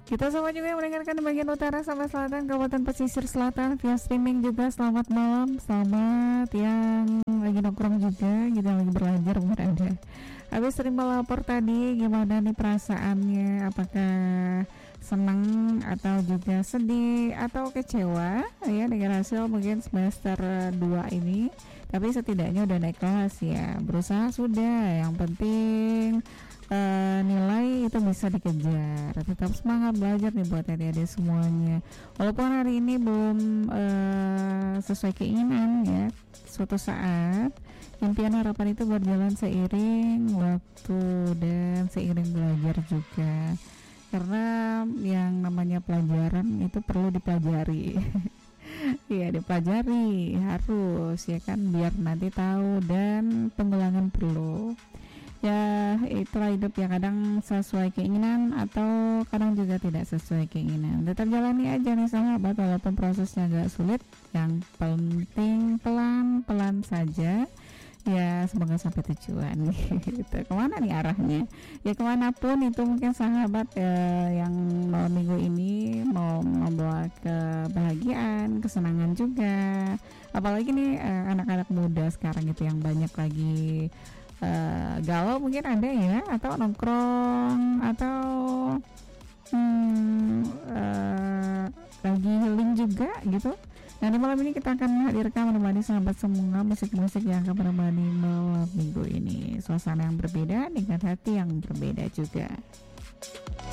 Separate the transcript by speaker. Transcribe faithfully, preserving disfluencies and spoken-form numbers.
Speaker 1: Kita semua juga yang mendengarkan di bagian utara sampai selatan, kabupaten pesisir selatan via streaming juga. Selamat malam, selamat yang lagi nongkrong juga, gitu, yang lagi belajar mungkin ada. Habis terima lapor tadi, gimana nih perasaannya? Apakah senang atau juga sedih atau kecewa ya dengan hasil mungkin semester dua ini? Tapi setidaknya udah naik kelas ya, berusaha sudah. Yang penting Uh, nilai itu bisa dikejar. Tetap semangat belajar nih buat adik-adik semuanya. Walaupun hari ini belum uh, sesuai keinginan ya, suatu saat impian harapan itu berjalan seiring waktu dan seiring belajar juga. Karena yang namanya pelajaran itu perlu dipelajari. Iya, dipelajari harus ya kan, biar nanti tahu, dan pengulangan perlu. Ya itulah hidup ya, kadang sesuai keinginan atau kadang juga tidak sesuai keinginan. Tetap jalani aja nih sahabat, walaupun prosesnya agak sulit. Yang penting pelan-pelan saja. Ya semoga sampai tujuan gitu. Kemana nih arahnya? Ya kemanapun itu mungkin sahabat ya, yang mau minggu ini mau membawa kebahagiaan, kesenangan juga. Apalagi nih eh, anak-anak muda sekarang itu yang banyak lagi Uh, galau mungkin ada ya, atau nongkrong, atau hmm, uh, lagi healing juga gitu. Nah di malam ini kita akan hadirkan menemani sahabat semua musik-musik yang akan menemani malam minggu ini. Suasana yang berbeda dengan hati yang berbeda juga.